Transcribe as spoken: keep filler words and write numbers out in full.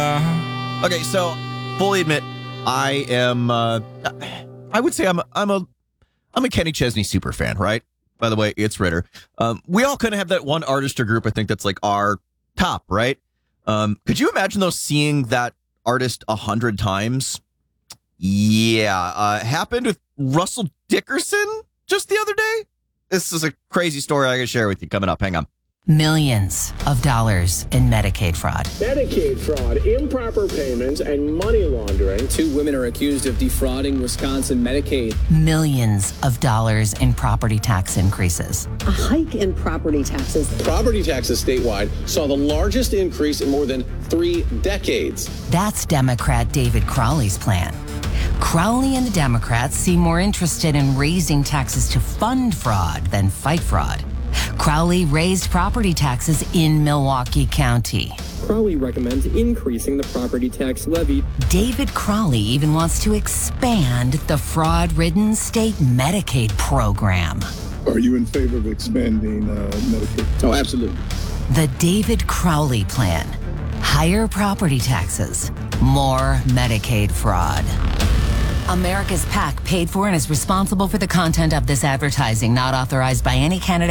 Uh, Okay, so fully admit, I am. Uh, I would say I'm. I'm a. I'm a Kenny Chesney super fan, right? By the way, it's Ritter. Um, we all kind of have that one artist or group. I think that's like our top, right? Um, could you imagine though seeing that artist a hundred times? Yeah, uh, happened with Russell Dickerson just the other day. This is a crazy story I can share with you coming up. Hang on. Millions of dollars in Medicaid fraud. Medicaid fraud, improper payments, and money laundering. Two women are accused of defrauding Wisconsin Medicaid. Millions of dollars in property tax increases. A hike in property taxes. Property taxes statewide saw the largest increase in more than three decades. That's Democrat David Crowley's plan. Crowley and the Democrats seem more interested in raising taxes to fund fraud than fight fraud. Crowley raised property taxes in Milwaukee County. Crowley recommends increasing the property tax levy. David Crowley even wants to expand the fraud-ridden state Medicaid program. Are you in favor of expanding uh, Medicaid? Oh, absolutely. The David Crowley plan. Higher property taxes, more Medicaid fraud. America's PAC paid for and is responsible for the content of this advertising, not authorized by any candidate.